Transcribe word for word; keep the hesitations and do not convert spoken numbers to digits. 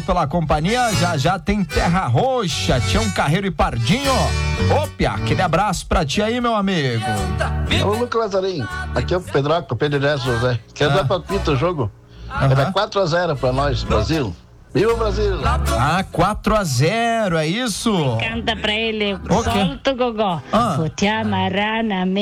pela companhia. Já já tem Terra Roxa, Tião Carreiro e Pardinho. Opa, aquele abraço pra ti aí, meu amigo. Ô, Lucas Lazarim, aqui é o Pedroca, o Pedro Inés José. Quer Ah. dar palpite o jogo? Vai dar quatro a zero pra nós, Brasil. Viva o Brasil! Ah, quatro a zero, é isso? Canta pra ele, O quê? solta o gogó. Ah. Vou te amarrar na